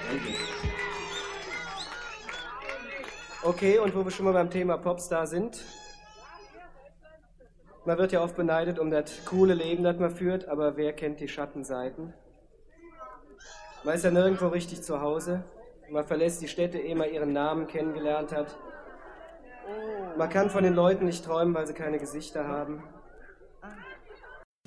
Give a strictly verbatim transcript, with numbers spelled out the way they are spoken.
Okay, und wo wir schon mal beim Thema Popstar sind. Man wird ja oft beneidet um das coole Leben, das man führt, aber wer kennt die Schattenseiten? Man ist ja nirgendwo richtig zu Hause. Man verlässt die Städte, ehe man ihren Namen kennengelernt hat. Man kann von den Leuten nicht träumen, weil sie keine Gesichter haben.